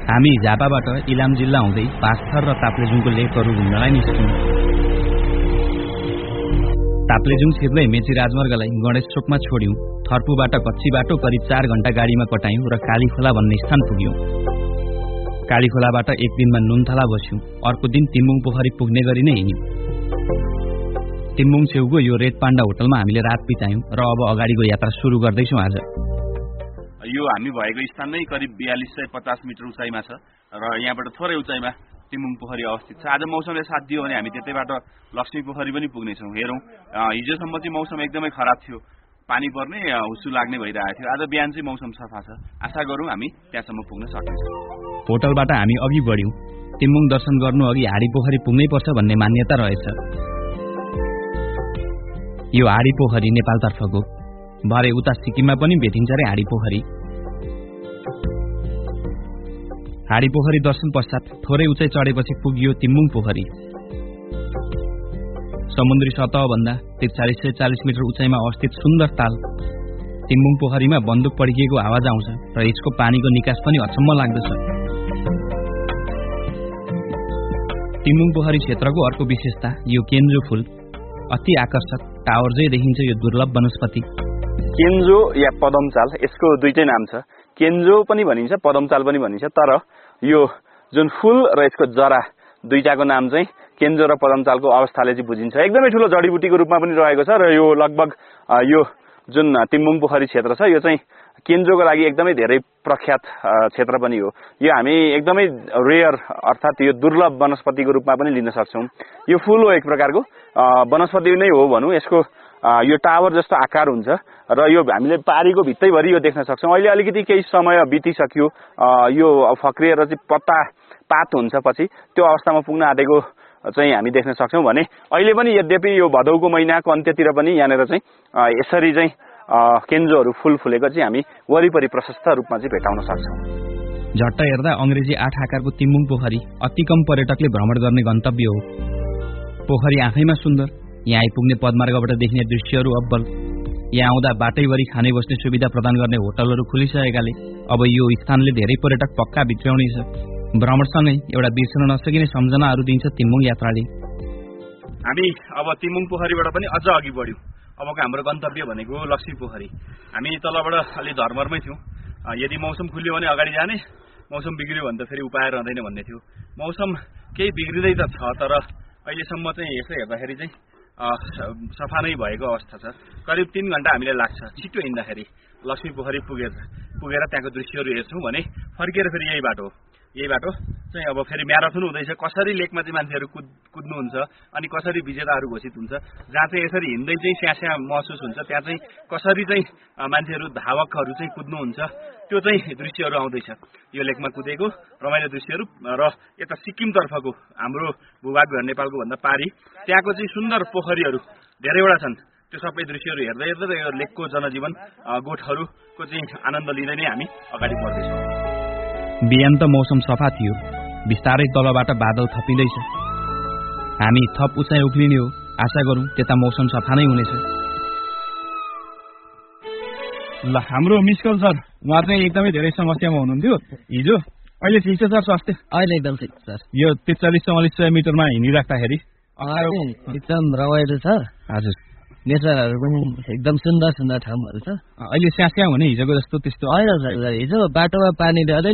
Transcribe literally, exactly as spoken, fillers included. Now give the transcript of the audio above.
हामी झापाबाट इलाम जिल्ला हुँदै पाँचथर र ताप्लेजुङको लेकहरू घुम्नलाई निस्क्यौं। ताप्लेजुङ छिर्दै मेची राजमार्गलाई गणेश चोकमा छोड्यौं। थर्पुबाट कच्ची बाटो करिब चार घण्टा गाडीमा कटायौं र कालीखोला भन्ने स्थान पुग्यौं। कालीखोलाबाट एक दिनमा नुनथला बस्यौं। अर्को दिन तिम्बुङ पोखरी पुग्ने गरी नै हिँड्यौं। तिम्बुङ छेउको यो रेड पाण्डा होटलमा हामीले रात बितायौं र अब अगाडिको यात्रा सुरु गर्दैछौं। आज यो हामी भएको स्थान नै करिब बयालीस सय पचास मिटर उचाइमा छ र यहाँबाट थोरै उचाइमा तिम्बुङ पोखरी अवस्थित छ। आज मौसमले साथ दियो भने हामी त्यतैबाट लक्ष्मी पोखरी पनि पुग्नेछौँ। हेरौँ, हिजोसम्म चाहिँ मौसम एकदमै खराब थियो, पानी पर्ने हुस्सु लाग्ने भइरहेको थियो। आज बिहान चाहिँ मौसम सफा छ। आशा गरौँ हामी त्यहाँसम्म पुग्न सकिन्छौँ। होटलबाट हामी अघि बढ्यौं। तिम्बुङ दर्शन गर्नु अघि हाडी पोखरी पुग्नै पर्छ भन्ने मान्यता रहेछ। यो हाडी पोखरी नेपालतर्फको, भरे उता सिक्किममा पनि भेटिन्छ रे हाडी पोखरी। हाडी पोखरी दर्शन पश्चात थोरै उचाइ चढेपछि पुगियो तिम्बुङ पोखरी। समुद्री सतह भन्दा त्रिचालिस सय चालिस मिटर उचाइमा अवस्थित सुन्दर ताल तिम्बुङ पोखरीमा बन्दुक पड्किएको आवाज आउँछ र यसको पानीको निकास पनि अचम्म लाग्दछ। तिम्बुङ पोखरी क्षेत्रको अर्को विशेषता यो केन्जो फूल, अति आकर्षक, टावर जै देखिन्छ यो दुर्लभ वनस्पति। केन्जो या पदमचाल, यसको दुईटै नाम छ। केन्जो पनि भनिन्छ, पदमचाल पनि भनिन्छ। तर यो जुन फूल र यसको जरा दुईटाको नाम चाहिँ केन्जो र पदमचालको अवस्थाले चाहिँ बुझिन्छ। एकदमै ठुलो जडीबुटीको रूपमा पनि रहेको छ र यो लगभग यो जुन तिम्बुङ पोखरी क्षेत्र छ यो चाहिँ केन्जोको लागि एकदमै धेरै प्रख्यात क्षेत्र पनि हो। यो हामी एकदमै रेयर अर्थात् यो दुर्लभ वनस्पतिको रूपमा पनि लिन सक्छौँ। यो फूल हो एक प्रकारको वनस्पति नै हो भनौँ। यसको यो टावर जस्तो आकार हुन्छ र यो हामीले पारीको भित्तैभरि यो देख्न सक्छौँ। अहिले अलिकति केही समय बितिसक्यो, यो फक्रिएर चाहिँ पत्ता पात हुन्छ, पछि त्यो अवस्थामा पुग्न आँटेको चाहिँ हामी देख्न सक्छौँ भने अहिले पनि यद्यपि यो भदौको महिनाको अन्त्यतिर पनि यहाँनिर चाहिँ यसरी चाहिँ केन्जोहरू फूल फुलेको चाहिँ हामी वरिपरि प्रशस्त रूपमा चाहिँ भेटाउन सक्छौँ। झट्ट हेर्दा अंग्रेजी आठ आकारको तिम्बुङ पोखरी अति कम पर्यटकले भ्रमण गर्ने गन्तव्य हो। पोखरी आफैमा सुन्दर, यहाँ आइपुग्ने पदमार्गबाट देखिने दृश्यहरू अब्बल। यहाँ आउँदा बाटैभरि खाने बस्ने सुविधा प्रदान गर्ने होटलहरू खुलिसकेकाले अब यो स्थानले धेरै पर्यटक पक्का भित्राउनेछ। भ्रमणसँगै एउटा बिर्सन नसकिने सम्झनाहरू दिन्छ तिम्बुङ यात्राले। हामी अब तिम्बुङ पोखरीबाट पनि अझ अघि बढ्यौँ। अबको हाम्रो गन्तव्य भनेको लक्ष्मी पोखरी। हामी तलबाट अलि धर्मरमै थियौँ। यदि मौसम खुल्यो भने अगाडि जाने, मौसम बिग्रियो भने त फेरि उपाय रहँदैन भन्ने थियो। मौसम केही बिग्रिँदै त छ, तर अहिलेसम्म चाहिँ यसो हेर्दाखेरि चाहिँ सफा नै भएको अवस्था छ। करिब तीन घण्टा हामीलाई लाग्छ छिटो हिँड्दाखेरि लक्ष्मी पोखरी पुगेर पुगेर त्यहाँको दृश्यहरू हेर्छौँ भने फर्केर फेरि यही बाटो यही बाटो चाहिँ अब फेरि म्याराथन हुँदैछ। कसरी लेकमा चाहिँ मान्छेहरू कुद कुद्नुहुन्छ अनि कसरी विजेताहरू घोषित हुन्छ, जहाँ चाहिँ यसरी हिँड्दै चाहिँ स्यास्या महसुस हुन्छ, त्यहाँ चाहिँ कसरी चाहिँ मान्छेहरू धावकहरू चाहिँ कुद्नुहुन्छ, त्यो चाहिँ दृश्यहरू आउँदैछ। यो लेकमा कुदेको रमाइलो दृश्यहरू र यता सिक्किमतर्फको हाम्रो भूभाग नेपालको भन्दा पारी त्यहाँको चाहिँ सुन्दर पोखरीहरू धेरैवटा छन्। त्यो सबै दृश्यहरू हेर्दै हेर्दै यो लेकको जनजीवन गोठहरूको चाहिँ आनन्द लिँदै नै हामी अगाडि बढ्दैछौँ। बिहान त मौसम सफा थियो, बिस्तारै तलबाट बादल थपिँदैछ। हामी थप उचाइ उक्लिने हो। आशा गरौँ त्यता मौसम सफा नै हुनेछ। ल, हाम्रो मिस्कल सर, उहाँ चाहिँ एकदमै धेरै समस्यामा हुनुहुन्थ्यो हिजो। अहिले ठिक छ सर स्वास्थ्य? अहिले एकदम ठिक सर। यो त्रिचालिस चौवालिस सय मिटरमा हिँडिराख्दाखेरि एकदम रमाइलो छ। हजुर, नेचरहरू पनि एकदम सुन्दर सुन्दर ठाउँहरू छ। अहिले स्यास्या हुने हिजोको जस्तो त्यस्तो होइन सर, हिजो बाटोमा पानीले अलिअलि